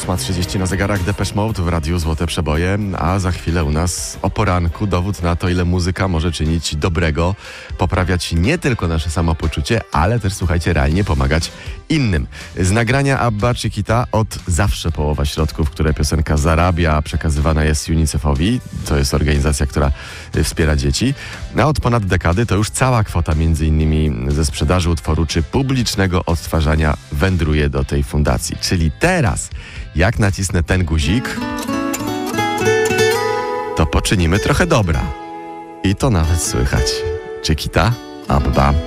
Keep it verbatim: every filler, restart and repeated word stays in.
ósma trzydzieści na zegarach. Depeche Mode w radiu Złote Przeboje, a za chwilę u nas o poranku dowód na to, ile muzyka może czynić dobrego, poprawiać nie tylko nasze samopoczucie, ale też, słuchajcie, realnie pomagać innym. Z nagrania Abba Chiquita od zawsze połowa środków, które piosenka zarabia, przekazywana jest UNICEF-owi. To jest organizacja, która wspiera dzieci. A od ponad dekady to już cała kwota, między innymi ze sprzedaży utworu czy publicznego odtwarzania, wędruje do tej fundacji. Czyli teraz, jak nacisnę ten guzik, to poczynimy trochę dobra. I to nawet słychać. Chiquita, Abba.